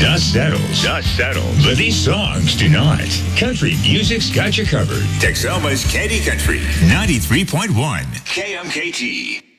Dust settles. But these songs do not. Country music's got you covered. Texoma's Candy Country 93.1 KMKT.